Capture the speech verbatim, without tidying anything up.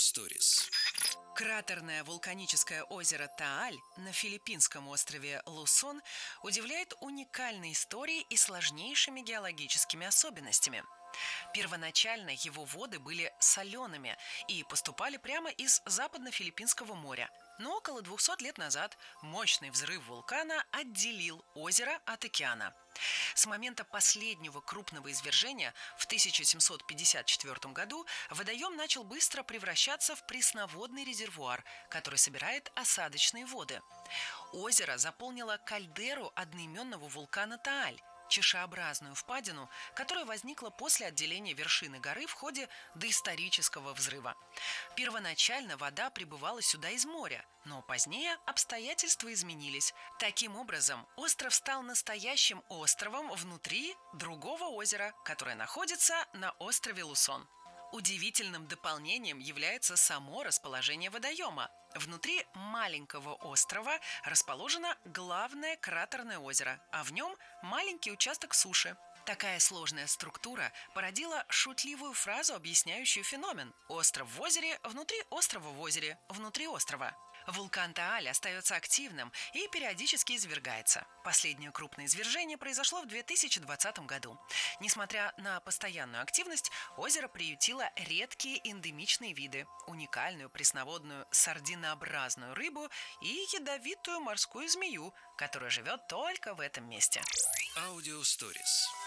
Stories. Кратерное вулканическое озеро Тааль на филиппинском острове Лусон удивляет уникальной историей и сложнейшими геологическими особенностями. Первоначально его воды были солеными и поступали прямо из западно-филиппинского моря. Но около двухсот лет назад мощный взрыв вулкана отделил озеро от океана. С момента последнего крупного извержения в тысяча семьсот пятьдесят четвёртом году водоем начал быстро превращаться в пресноводный резервуар, который собирает осадочные воды. Озеро заполнило кальдеру одноименного вулкана Тааль, чашеобразную впадину, которая возникла после отделения вершины горы в ходе доисторического взрыва. Первоначально вода прибывала сюда из моря, но позднее обстоятельства изменились. Таким образом, остров стал настоящим островом внутри другого озера, которое находится на острове Лусон. Удивительным дополнением является само расположение водоема. Внутри маленького острова расположено главное кратерное озеро, а в нем маленький участок суши. Такая сложная структура породила шутливую фразу, объясняющую феномен: «Остров в озере, внутри острова в озере, внутри острова». Вулкан Тааль остается активным и периодически извергается. Последнее крупное извержение произошло в две тысячи двадцатом году. Несмотря на постоянную активность, озеро приютило редкие эндемичные виды: уникальную пресноводную сардинообразную рыбу и ядовитую морскую змею, которая живет только в этом месте. Audio Stories.